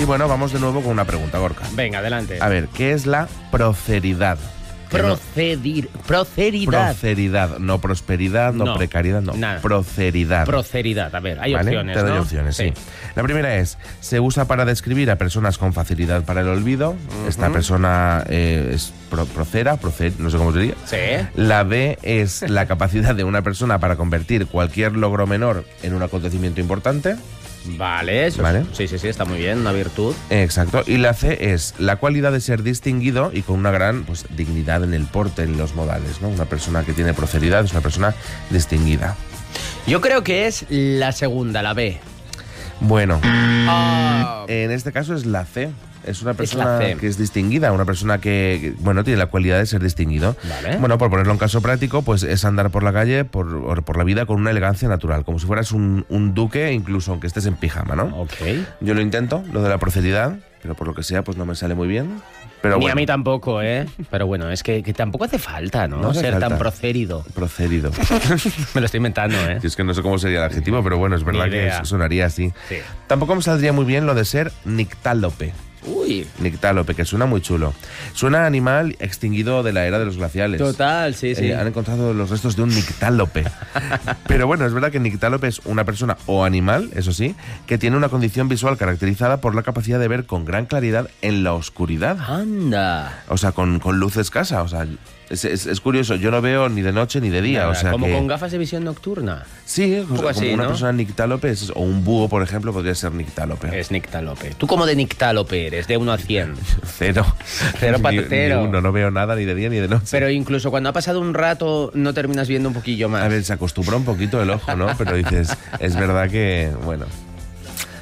Y bueno, vamos de nuevo con una pregunta, Gorka. Venga, adelante. A ver, ¿qué es la proceridad? Proceridad. Proceridad, no prosperidad, no precariedad, no. Nada. Proceridad. Proceridad, a ver, hay opciones, Te doy ¿no? opciones, sí. La primera es, se usa para describir a personas con facilidad para el olvido. Esta persona es procera, no sé cómo se diría. Sí. La B es la capacidad de una persona para convertir cualquier logro menor en un acontecimiento importante. Vale, eso Vale. Sí, está muy bien, una virtud. Exacto. Y la C es la cualidad de ser distinguido y con una gran dignidad en el porte, en los modales, ¿no? Una persona que tiene proceridad es una persona distinguida. Yo creo que es la segunda, la B. Bueno, en este caso es la C. Es una persona que es distinguida, una persona que, bueno, tiene la cualidad de ser distinguido. Vale. Bueno, por ponerlo en caso práctico, pues es andar por la calle, por la vida con una elegancia natural, como si fueras un duque, incluso aunque estés en pijama, ¿no? Ok. Yo lo intento, lo de la proceridad, pero por lo que sea, pues no me sale muy bien. Pero Ni bueno. a mí tampoco, ¿eh? Pero bueno, es que tampoco hace falta, ¿no? No hace Ser falta. tan procérido. Procedido. Me lo estoy inventando, ¿eh? Es que no sé cómo sería el adjetivo, pero bueno, es verdad que sonaría así. Sí. Tampoco me saldría muy bien lo de ser nictálope. Uy. Nictálope, que suena muy chulo. Suena a animal extinguido de la era de los glaciales. Total, sí. Han encontrado los restos de un nictálope. Pero bueno, es verdad que nictálope es una persona o animal, eso sí, que tiene una condición visual caracterizada por la capacidad de ver con gran claridad en la oscuridad. Anda. O sea, con luz escasa. O sea, es curioso. Yo no veo ni de noche ni de día. Nada, o sea como que... con gafas de visión nocturna. Sí, poco como así, una ¿no? persona nictálope, o un búho, por ejemplo, podría ser nictálope. Es nictálope. ¿Tú cómo de nictálope eres? De 1 a 100. Cero. Cero Ni patatero. uno, no veo nada ni de día ni de noche. Pero incluso cuando ha pasado un rato, no terminas viendo un poquillo más. A ver, se acostumbra un poquito el ojo, ¿no? Pero dices, es verdad que, bueno...